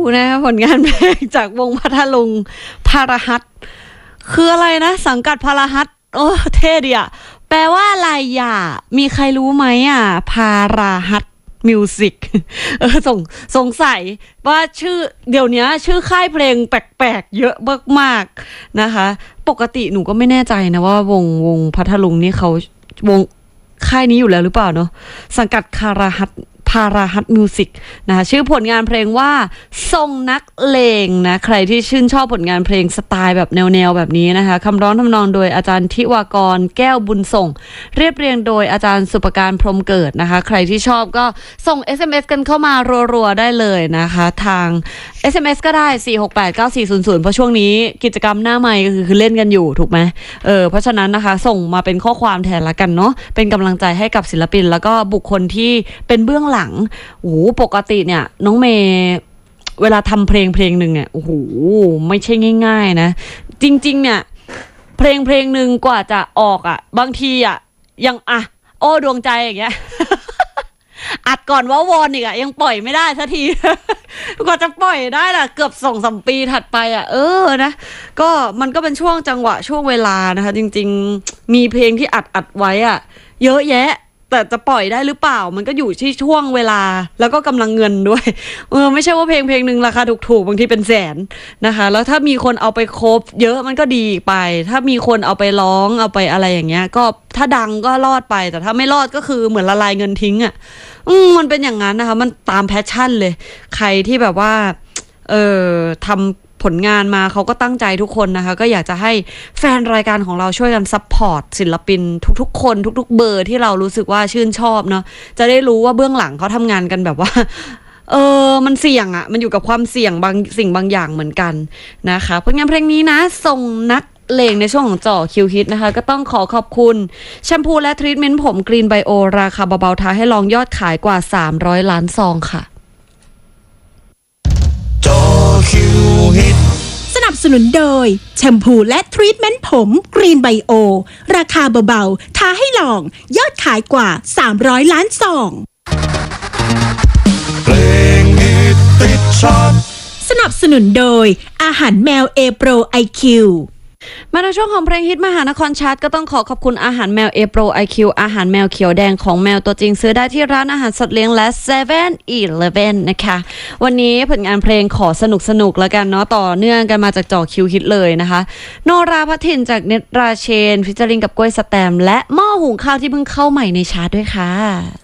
นะผลงานเพลงจากวงพัทลุงพาราฮัตคืออะไรนะสังกัดพาราฮัตโอ้เท่ดีอ่ะแปลว่าอะไรอ่ะมีใครรู้ไหมอ่ะพาราฮัตมิวสิกสงสัยว่าชื่อเดี๋ยวนี้ชื่อค่ายเพลงแปลกๆเยอะมากๆนะคะปกติหนูก็ไม่แน่ใจนะว่าวงพัทลุงนี่เขาวงค่ายนี้อยู่แล้วหรือเปล่าเนาะสังกัดพาราฮัตมิวสิกนะคะชื่อผลงานเพลงว่าทรงนักเลงนะใครที่ชื่นชอบผลงานเพลงสไตล์แบบแนวแบบนี้นะคะคำร้องทำนองโดยอาจารย์ทิวากรแก้วบุญส่งเรียบเรียงโดยอาจารย์สุปการพรหมเกิดนะคะใครที่ชอบก็ส่ง SMS กันเข้ามารัวๆได้เลยนะคะทาง SMS ก็ได้ 4689400 เพราะช่วงนี้กิจกรรมหน้าไมค์ก็คือเล่นกันอยู่ถูกไหมเพราะฉะนั้นนะคะส่งมาเป็นข้อความแทนละกันเนาะเป็นกำลังใจให้กับศิลปินแล้วก็บุคคลที่เป็นเบื้องหลังโอ้ปกติเนี่ยน้องเมย์เวลาทำเพลงหนึ่งเนี่ยโอ้โหไม่ใช่ง่ายๆนะจริงๆเนี่ยเพลงหนึ่งกว่าจะออกอ่ะบางทีอ่ะยังโอ้ดวงใจอย่างเงี้ย อัดก่อนว่าวอนอีกอ่ะยังปล่อยไม่ได้สักที กว่าจะปล่อยได้ล่ะเกือบ2-3 ปีถัดไปอ่ะนะก็มันก็เป็นช่วงจังหวะช่วงเวลานะคะจริงๆมีเพลงที่อัดไว้อ่ะเยอะแยะแต่จะปล่อยได้หรือเปล่ามันก็อยู่ที่ช่วงเวลาแล้วก็กำลังเงินด้วยไม่ใช่ว่าเพลงหนึ่งราคาถูกๆบางทีเป็นแสนนะคะแล้วถ้ามีคนเอาไปโคฟเยอะมันก็ดีไปถ้ามีคนเอาไปร้องเอาไปอะไรอย่างเงี้ยก็ถ้าดังก็รอดไปแต่ถ้าไม่รอดก็คือเหมือนละลายเงินทิ้งอ่ะมันเป็นอย่างนั้นนะคะมันตามแพชชั่นเลยใครที่แบบว่าทำผลงานมาเขาก็ตั้งใจทุกคนนะคะก็อยากจะให้แฟนรายการของเราช่วยกันซัพพอร์ตศิลปินทุกๆคนทุกๆเบอร์ที่เรารู้สึกว่าชื่นชอบเนาะจะได้รู้ว่าเบื้องหลังเขาทำงานกันแบบว่ามันเสี่ยงอ่ะมันอยู่กับความเสี่ยงบางสิ่งบางอย่างเหมือนกันนะคะผลงานเพลงนี้นะทรงนักเลงในช่วงของจ่อคิวฮิตนะคะก็ต้องขอบคุณแชมพูและทรีทเมนต์ผมกรีนไบโอราคาเบาๆท้าให้ลองยอดขายกว่า300 ล้านซองค่ะสนับสนุนโดยแชมพูและทรีทเมนต์ผมกรีนไบโอราคาเบาๆท้าให้ลองยอดขายกว่า300 ล้านซองเพลงฮิตติดชาร์ตสนับสนุนโดยอาหารแมวเอโปรไอคิวมาในช่วงของเพลงฮิตมหานครชาร์ตก็ต้องขอบคุณอาหารแมว A Pro IQ อาหารแมวเขียวแดงของแมวตัวจริงซื้อได้ที่ร้านอาหารสัตว์เลี้ยงและ 7-Eleven นะคะวันนี้ผลงานเพลงขอสนุกแล้วกันเนาะต่อเนื่องกันมาจากจ่อคิวฮิตเลยนะคะโนราภัททินจากเน็ตราเชนฟิชเจอริงกับกล้วยสแตมและหม้อหุงข้าวที่เพิ่งเข้าใหม่ในชาร์ตด้วยค่ะ